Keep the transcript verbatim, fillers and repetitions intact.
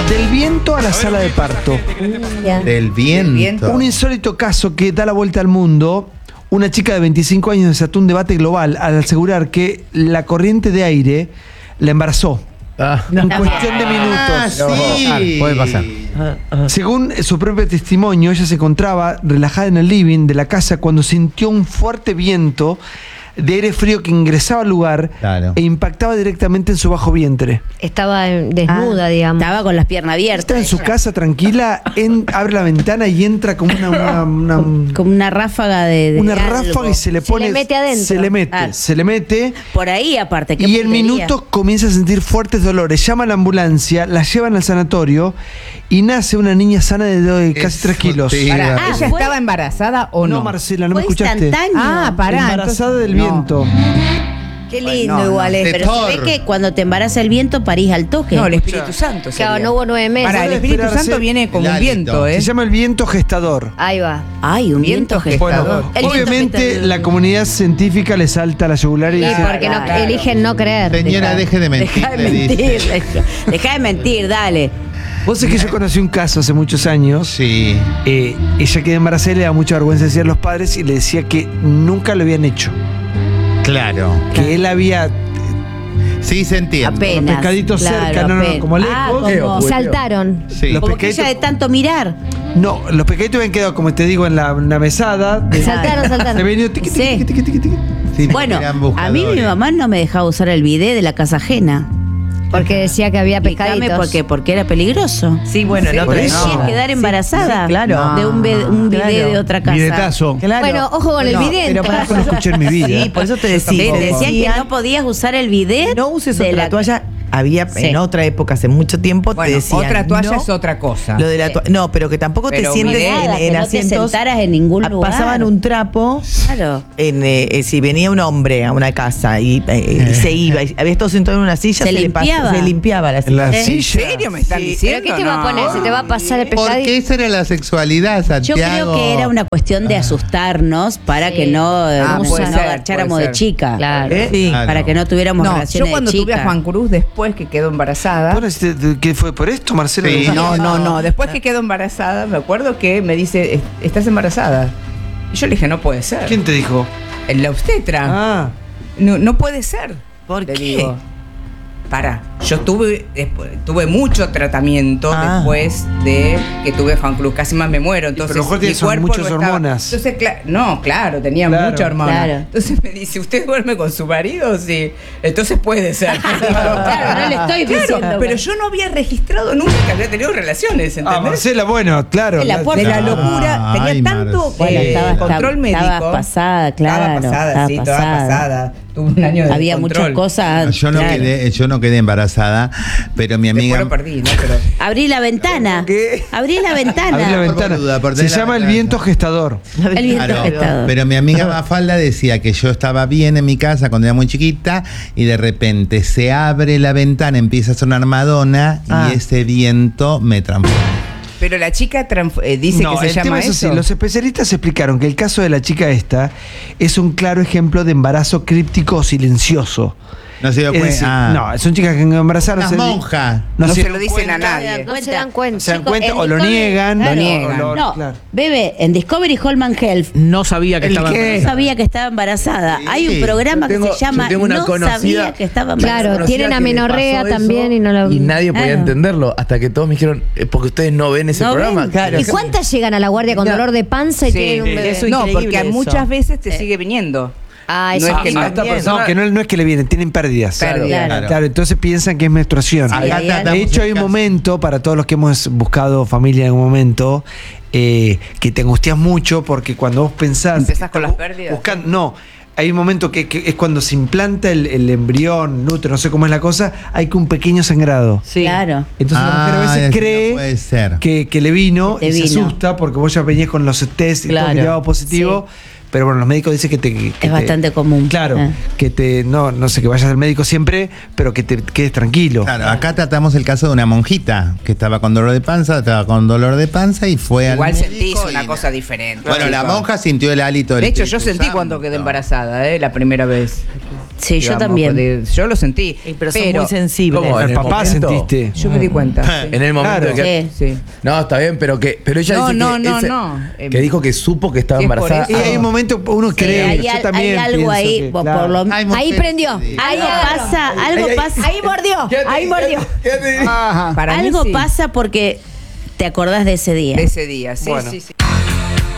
Del viento a la sala de parto. Ya. Del viento. Un insólito caso que da la vuelta al mundo. Una chica de veinticinco años desató un debate global al asegurar que la corriente de aire la embarazó. Ah, En cuestión de minutos. Ah, sí. puede pasar. Según su propio testimonio, ella se encontraba relajada en el living de la casa cuando sintió un fuerte viento de aire frío que ingresaba al lugar Claro. e impactaba directamente en su bajo vientre. Estaba eh, desnuda, digamos. Estaba con las piernas abiertas. Está en su casa tranquila, en- abre la ventana y entra como una, una, una- Como una ráfaga de. de una algo. ráfaga y se le Se pone. le mete adentro. Se le mete, Ah. se le mete. Por ahí, aparte. qué Y en puntería. minutos comienza a sentir fuertes dolores. Llama a la ambulancia, la llevan al sanatorio y nace una niña sana de, de casi Eso tres kilos. te- Pará, Ah, ¿ella fue- estaba embarazada o no? No, Marcela, no me Fue escuchaste. instantáneo. Ah, pará. Embarazada entonces- del no. viento. Qué lindo no, no. igual es. De Pero Thor. se ve que cuando te embaraza el viento parís al toque. No, el Espíritu Santo. Claro, sería. no hubo nueve meses. Pará, el Puede Espíritu esperarse Santo viene como el un hálito. viento, ¿eh? Se llama el viento gestador. Ahí va. Ay, un viento, Viento gestador. gestador. El viento Obviamente gestador. la comunidad científica le salta a la yugular y Y dice, porque no, claro. eligen no creer. Señora, deje de mentir, Deja de le mentir. dice. Deja, deja de mentir, dale. vos sabés que yo conocí un caso hace muchos años. Sí. Eh, ella quedó embarazada y le da mucha vergüenza decir a los padres y le decía que nunca lo habían hecho. Claro. Que él había Sí, se entiende. Apenas. Los pescaditos claro, cerca, no, no, apenas. como lejos. Ah, Eh, como, Y saltaron. Sí. Los como que pescaditos- ella de tanto mirar. No, los pescaditos habían quedado, como te digo, en la, en la mesada. De- Saltaron, Se saltaron. venía tiqui, tiqui, Sí. tiqui, tiqui, tiqui, tiqui. Sí, Bueno, eran a mí buscadores. mi mamá no me dejaba usar el bidet de la casa ajena. Porque decía que había Explícame pescaditos. por qué, porque era peligroso. Sí, bueno, No no, por podía eso. quedar embarazada Sí, claro. de un, be- un bidet Claro. de otra casa. Bidetazo. Claro. Bueno, ojo con el No, bidet. pero para- Yo no escuché en mi vida. Sí, por eso te Sí, decía. te decían que no podías usar el bidet. No uses de otra la toalla. Había Sí. en otra época, hace mucho tiempo, Bueno, te decían. otra toalla no, es otra cosa. Lo de la toalla. No, pero que tampoco Pero te sientes bidet, en, Nada, en que no te asientos. sentaras en ningún ah, lugar. Pasaban un trapo. Claro. En, eh, eh, si venía un hombre a una casa y, eh, y se iba, y había estado sentado en una silla, Se le pas- limpiaba. se limpiaba la En silla. la ¿Eh? silla. ¿En serio me están Sí. diciendo? ¿Pero qué te va a No. poner? ¿Se te va a pasar el ¿Por pescadito? qué esa era la sexualidad, Yo Santiago? creo que era una cuestión de asustarnos para Sí. que no, Ah, no, puede no ser, agacháramos puede de ser. chica. Claro. ¿Eh? Sí. Claro. Para que no tuviéramos No, relaciones yo cuando de tuve chica. a Juan Cruz después que quedó embarazada. Bueno, este, ¿qué fue por esto, Marcelo? Sí. No, no, no. Después que quedó embarazada, me acuerdo que me dice, "Es- ¿estás embarazada?" Y yo le dije, no puede ser. ¿Quién te dijo? En la obstetra. Ah, No, no puede ser. ¿Por le qué? digo. Para, yo tuve, despu- tuve mucho tratamiento Ah. después de que tuve Juan Cruz, casi más me muero. Entonces, pero a lo mejor mi tiene- son cuerpo muchas no estaba- hormonas. Entonces, cla- no, claro, tenía Claro. mucha hormona. Claro. Entonces me dice, ¿usted duerme con su marido? Sí. Entonces puede ser. Claro, no le estoy Claro, diciendo. pero yo no había registrado nunca que había tenido relaciones, ah, ¿entendés? Marcela, bueno, claro. El la- aporte. de la locura, Ay, tenía tanto Bueno, eh, estaba- control médico. estaba pasada, claro, Estaba pasada, estaba sí, estaba pasada. pasada. Tuve un año de Había control. muchas cosas. Yo no, claro. quedé, yo no quedé embarazada, pero mi Después amiga... lo perdí, ¿no? Pero Abrí la ventana. ¿Qué? Abrí la ventana. Abrí la por ventana. boluda, por Se tener la llama el ventana. viento gestador. El viento Claro, gestador. pero mi amiga Mafalda decía que yo estaba bien en mi casa cuando era muy chiquita y de repente se abre la ventana, empieza a sonar Madonna Ah. y ese viento me transforma. Pero la chica transf- eh, dice No, que se el llama tema es eso. así. Los especialistas explicaron que el caso de la chica esta es un claro ejemplo de embarazo críptico o silencioso. No se dio Es cuenta. decir, Ah. no, son chicas que embarazaron. Unas se- monjas. No se dieron lo dicen a cuenta, nadie. No se dan cuenta. Se dan Chicos, cuenta en o lo Discovery- niegan. claro, Lo niegan. o lo- No, claro. bebé, en Discovery Holman Health No sabía que ¿El estaba qué? no embarazada. sabía que estaba embarazada. Sí. Hay un programa Yo tengo- que se llama yo tengo una No conocida- sabía que estaba embarazada. Claro, Conocida tienen que le amenorrea pasó también eso y no lo. Y nadie podía Claro. entenderlo hasta que todos me dijeron, "Eh, porque ustedes no ven ese ¿No programa. ven? Claro. ¿Y cuántas llegan a la guardia con No. dolor de panza y Sí. tienen un bebé? Eso No, increíble porque eso. muchas veces te sigue viniendo. Ah, No eso es que no. no- esta Bien. persona- No, que no, no es que le vienen, tienen pérdidas. Claro, Claro. Claro, entonces piensan que es menstruación. Sí, Acá hay tratamos De hecho, hay el un caso- momento, para todos los que hemos buscado familia en algún momento, eh, que te angustias mucho porque cuando vos pensás... Empezás con las pérdidas. buscan- no, hay un momento que, que es cuando se implanta el, el embrión, útero, no sé cómo es la cosa, hay que un pequeño sangrado. Sí. Claro. Entonces la mujer a Ah, veces sí, cree no puede ser. que, que le vino Que y te se vino. asusta porque vos ya venías con los test y todo Claro. que te daba positivo. Pero bueno, los médicos dicen que te... que Es te- bastante común. Claro, Ah. que te... No, no sé, que vayas al médico siempre, pero que te quedes tranquilo. Claro, acá tratamos el caso de una monjita que estaba con dolor de panza, estaba con dolor de panza y fue Igual al sentís médico una y- cosa diferente. Bueno, la chicos. monja sintió el hálito del De hecho, yo Espíritu sentí cuando Santo. quedé embarazada, ¿eh? La primera vez. Sí, yo digamos, también. de- yo lo sentí. Eh, pero, Pero, son muy sensibles. ¿Cómo? Al en el papá momento. sentiste. yo me di cuenta. sí. En el momento Claro. que. Sí. Sí. No, está bien, pero que. Pero ella No, dice no, que. no, ese- no. Eh, Que dijo que supo que estaba si es por embarazada. Y eso- hay un momento uno Sí, cree. hay, yo al- también hay algo pienso ahí, que, por, claro. por lo Hay ahí mujeres prendió. que- Algo Algo pasa, algo Ay, ay, pasa. Ahí mordió, Quédate, ahí mordió. quédate, quédate. Ajá. Para mí Algo sí, pasa porque te acordás de ese día. de ese día. Sí, Bueno. sí, sí.